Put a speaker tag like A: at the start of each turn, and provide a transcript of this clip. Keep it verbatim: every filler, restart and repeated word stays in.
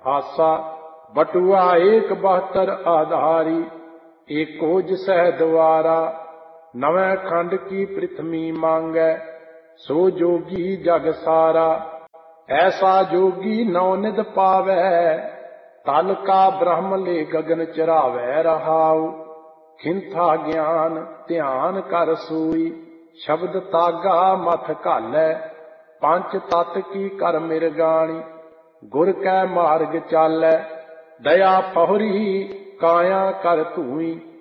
A: हासा बटुआ एक बहत्तर आधारी, एको जिसह द्वारा। नवै खंड की पृथ्वी मांगै, सो जोगी जग सारा। ऐसा जोगी नवनिध पावै, तल का ब्रह्म ले गगन चरावै रहाऊ। खिंथा ज्ञान ध्यान कर सोई, शब्द तागा मथ घालै। पंच तत् की कर मिरगाणी, गुर कै मार्ग चालै। दया पहुरी काया कर धूई,